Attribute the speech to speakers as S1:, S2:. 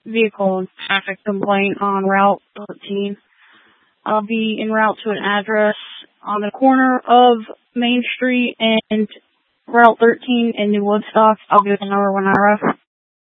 S1: vehicle and traffic complaint on Route 13. I'll be en route to an address on the corner of Main Street and Route 13 in New Woodstock. I'll give the number when I arrive.